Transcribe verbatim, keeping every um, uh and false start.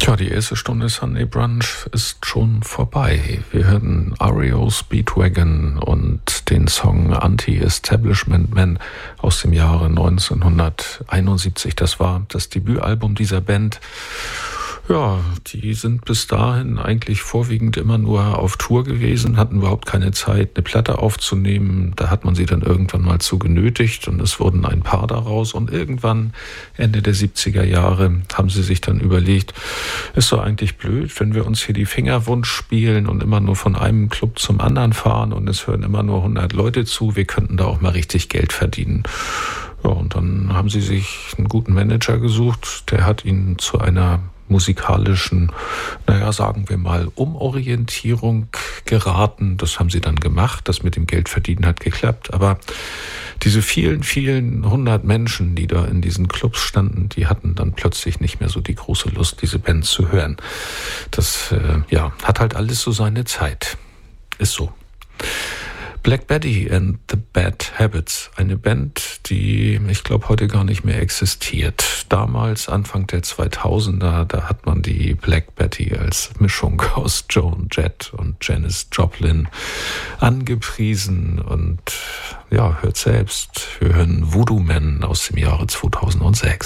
Tja, die erste Stunde Sunday Brunch ist schon vorbei. Wir hören R E O Speedwagon und den Song Anti-Establishment Man aus dem Jahre neunzehnhunderteinundsiebzig. Das war das Debütalbum dieser Band. Ja, die sind bis dahin eigentlich vorwiegend immer nur auf Tour gewesen, hatten überhaupt keine Zeit, eine Platte aufzunehmen. Da hat man sie dann irgendwann mal zu genötigt und es wurden ein paar daraus. Und irgendwann, Ende der siebziger Jahre, haben sie sich dann überlegt, ist doch eigentlich blöd, wenn wir uns hier die Finger wund spielen und immer nur von einem Club zum anderen fahren und es hören immer nur hundert Leute zu. Wir könnten da auch mal richtig Geld verdienen. Ja, und dann haben sie sich einen guten Manager gesucht, der hat ihnen zu einer musikalischen, naja, sagen wir mal, Umorientierung geraten. Das haben sie dann gemacht. Das mit dem Geldverdienen hat geklappt. Aber diese vielen, vielen hundert Menschen, die da in diesen Clubs standen, die hatten dann plötzlich nicht mehr so die große Lust, diese Band zu hören. Das, äh, ja, hat halt alles so seine Zeit. Ist so. Black Betty and the Bad Habits, eine Band, die, ich glaube, heute gar nicht mehr existiert. Damals, Anfang der zweitausender, da hat man die Black Betty als Mischung aus Joan Jett und Janis Joplin angepriesen. Und ja, hört selbst, wir hören Voodoo Man aus dem Jahre zweitausendsechs.